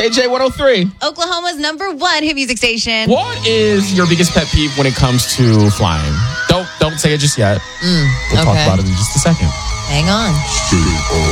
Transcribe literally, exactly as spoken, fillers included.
K J one oh three. Oklahoma's number one hit music station. What is your biggest pet peeve when it comes to flying? Don't don't say it just yet. Mm, we'll okay. talk about it in just a second. Hang on.